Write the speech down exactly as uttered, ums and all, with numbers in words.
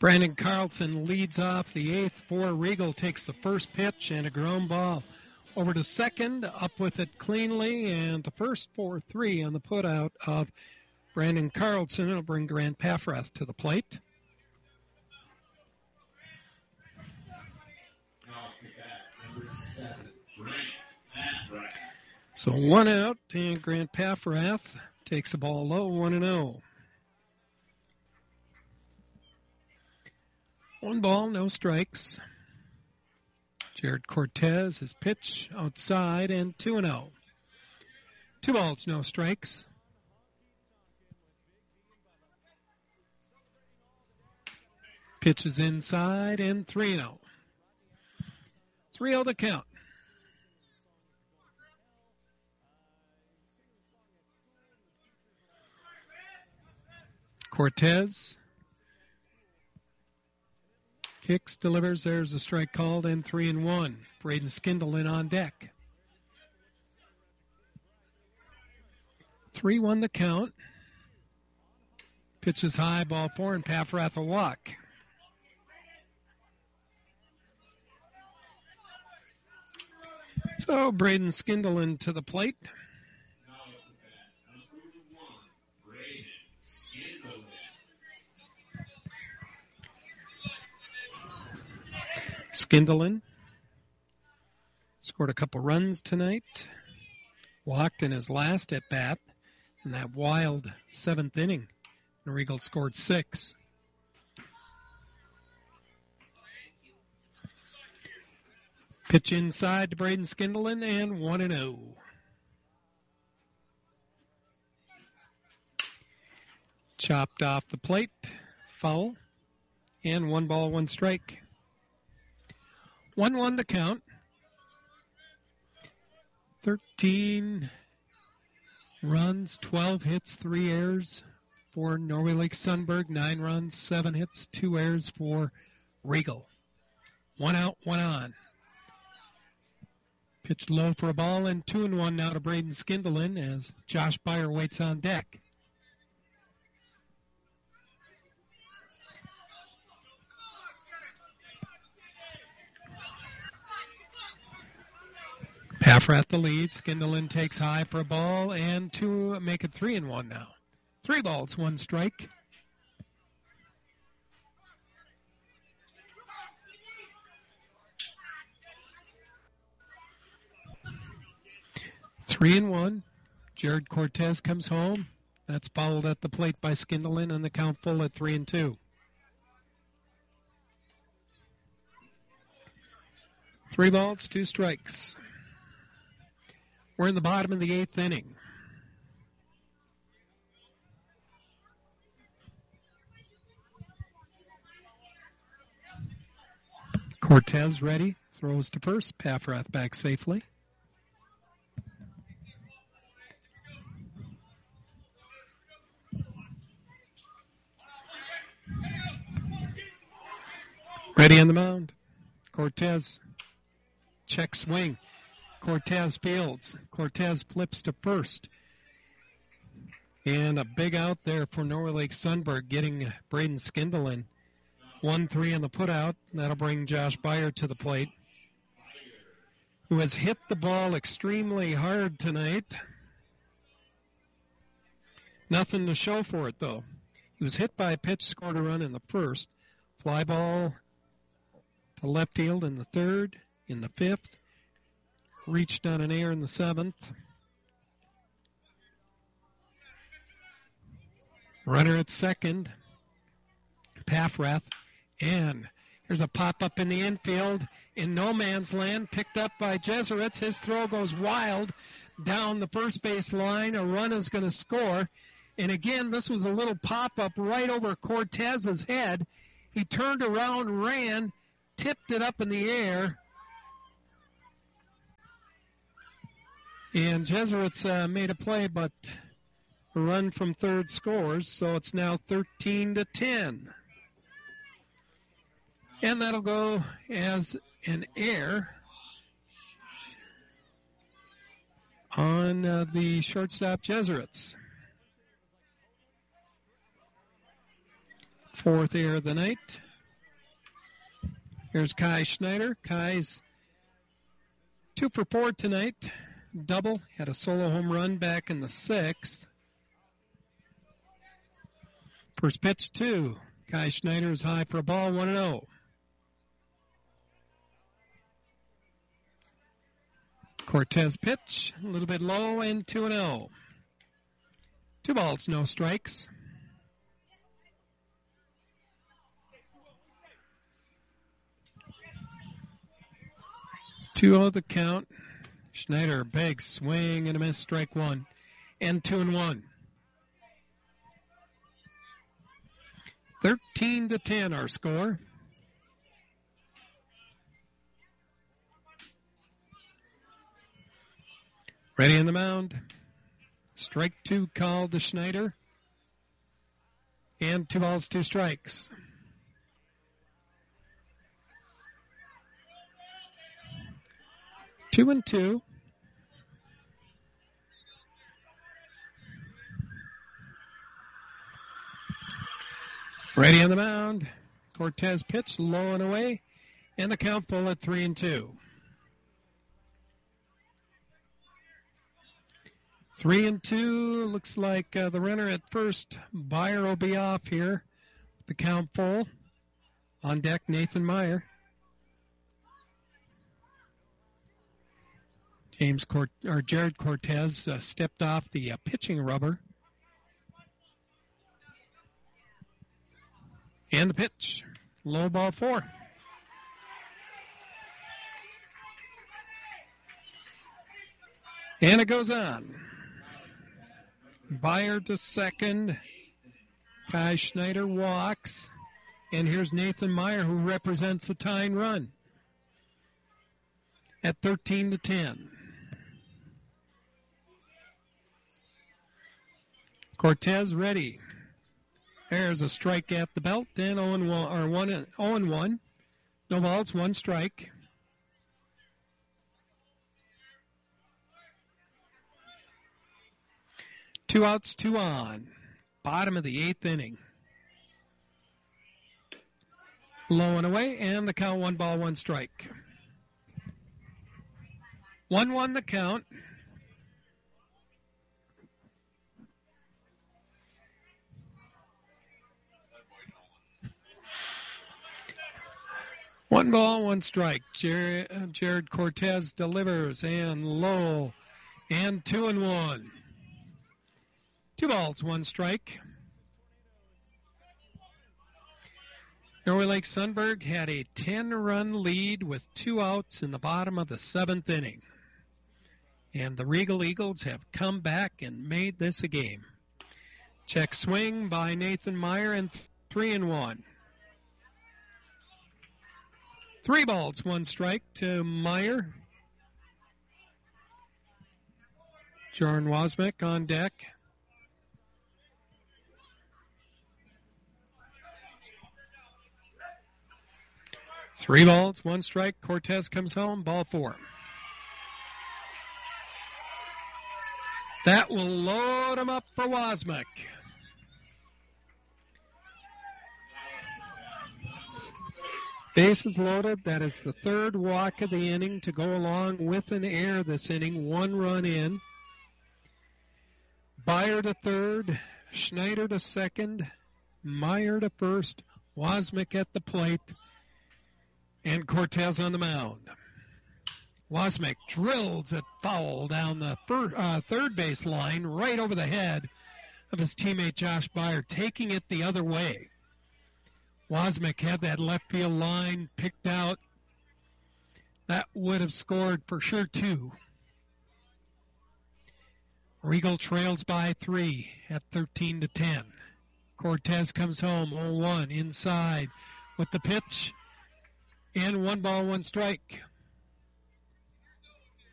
Brandon Carlson leads off the eighth for Regal, takes the first pitch and a ground ball over to second, up with it cleanly, and the first for three on the putout of Brandon Carlson. It'll bring Grant Paffrath to the plate. So one out, and Grant Paffrath takes the ball low, one and oh. One ball, no strikes. Jared Cortez, his pitch outside, and two and oh. Two balls, no strikes. Pitch is inside, and three and oh. three oh the count. Cortez kicks, delivers. There's a strike called, and three and one. Braden Skindle in on deck. three one the count. Pitch is high, ball four, and Paffrath will walk. So Braden Skindle into the plate. Skindlen scored a couple runs tonight. Walked in his last at bat in that wild seventh inning. And Regal scored six. Pitch inside to Braden Skindlen, and one and oh. Chopped off the plate, foul, and one ball, one strike. one one to count. thirteen runs, twelve hits, three errors for Norway Lake Sunberg. nine runs, seven hits, two errors for Regal. One out, one on. Pitched low for a ball, and two and one now to Braden Skindlen as Josh Beyer waits on deck. Paffrath the lead. Skindlen takes high for a ball, and two make it three and one now. Three balls, one strike. Three and one. Jared Cortez comes home. That's fouled at the plate by Skindlen, and the count full at three and two. Three balls, two strikes. We're in the bottom of the eighth inning. Cortez ready, throws to first. Paffrath back safely. Ready on the mound. Cortez check swing. Cortez fields. Cortez flips to first. And a big out there for Norway Lake Sunberg, getting Braden Skindlen. one three on the putout. That'll bring Josh Beyer to the plate, who has hit the ball extremely hard tonight. Nothing to show for it, though. He was hit by a pitch, scored a run in the first. Fly ball to left field in the third, in the fifth. Reached on an air in the seventh. Runner at second. Paffrath. And here's a pop-up in the infield in no man's land, picked up by Jesuits. His throw goes wild down the first base line. A run is going to score. And again, this was a little pop-up right over Cortez's head. He turned around, ran, tipped it up in the air. And Jesuits uh, made a play, but a run from third scores, so it's now thirteen to ten. And that'll go as an error on uh, the shortstop Jesuits. Fourth error of the night Here's Kai Schneider. Kai's two for four tonight. Double. Had a solo home run back in the sixth. First pitch, two. Kai Schneider is high for a ball, one and oh. Cortez pitch, a little bit low, and two and oh. Two balls, no strikes. two oh the count. Schneider, big swing and a miss, strike one. And two and one. thirteen to ten our score. Ready on the mound. Strike two called to Schneider. And two balls, two strikes. Two and two. Ready on the mound. Cortez pitch, low and away. And the count full at three and two. Three and two. Looks like uh, the runner at first, Byer, will be off here. The count full. On deck, Nathan Meyer. James Cort- or Jared Cortez uh, stepped off the uh, pitching rubber. And the pitch. Low ball four. And it goes on. Byer to second. Kai Schneider walks. And here's Nathan Meyer, who represents the tying run at thirteen to ten. Cortez ready. There's a strike at the belt, and oh and one, or one, oh and one. No balls, one strike. Two outs, two on. Bottom of the eighth inning. Low and away, and the count, one ball, one strike. one one the count. One ball, one strike. Jared, Jared Cortez delivers, and low, and two and one. Two balls, one strike. Norway Lake Sunberg had a ten-run lead with two outs in the bottom of the seventh inning. And the Regal Eagles have come back and made this a game. Check swing by Nathan Meyer, and three and one. Three balls, one strike to Meyer. Jordan Wozmiak on deck. Three balls, one strike. Cortez comes home, ball four. That will load him up for Wozmiak. Bases loaded. That is the third walk of the inning to go along with an error this inning. One run in. Byer to third. Schneider to second. Meyer to first. Wozmiak at the plate. And Cortez on the mound. Wozmiak drills it foul down the third, uh, third base line, right over the head of his teammate Josh Byer, taking it the other way. Wozmiak had that left field line picked out. That would have scored for sure two. Regal trails by three at thirteen to ten. Cortez comes home, oh one inside with the pitch. And one ball, one strike.